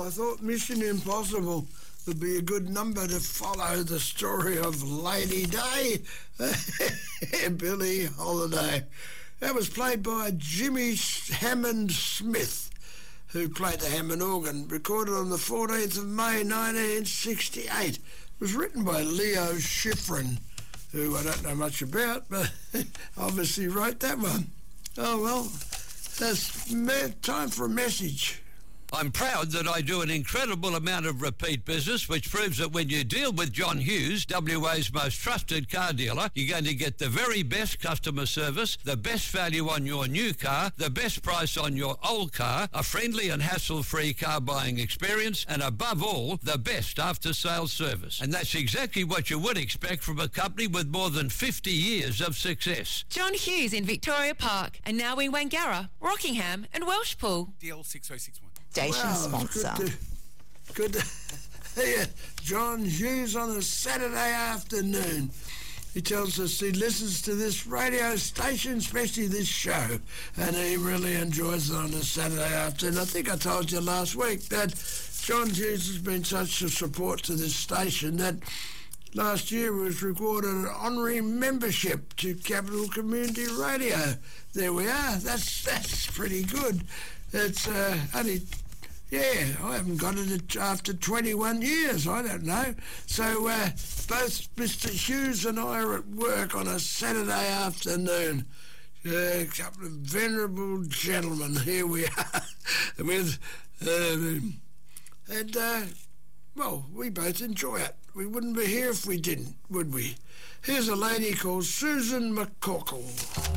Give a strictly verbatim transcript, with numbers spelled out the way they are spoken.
I thought Mission Impossible would be a good number to follow the story of Lady Day, Billie Holiday. That was played by Jimmy Hammond Smith, who played the Hammond organ, recorded on the fourteenth of May nineteen sixty-eight. It was written by Leo Schifrin, who I don't know much about, but obviously wrote that one. Oh, well, that's me- time for a message. I'm proud that I do an incredible amount of repeat business, which proves that when you deal with John Hughes, W A's most trusted car dealer, you're going to get the very best customer service, the best value on your new car, the best price on your old car, a friendly and hassle-free car buying experience, and above all, the best after-sales service. And that's exactly what you would expect from a company with more than fifty years of success. John Hughes in Victoria Park, and now in Wangara, Rockingham and Welshpool. D L six oh six one. Station Wow, sponsor. Good to, good to hear John Hughes on a Saturday afternoon. He tells us he listens to this radio station, especially this show, and he really enjoys it on a Saturday afternoon. I think I told you last week that John Hughes has been such a support to this station that last year was rewarded an honorary membership to Capital Community Radio. There we are. That's that's pretty good. It's uh, only, yeah, I haven't got it after twenty-one years, I don't know. So uh, both Mister Hughes and I are at work on a Saturday afternoon. Uh, a couple of venerable gentlemen, here we are, with, um, and, uh, well, we both enjoy it. We wouldn't be here if we didn't, would we? Here's a lady called Susan McCorkle.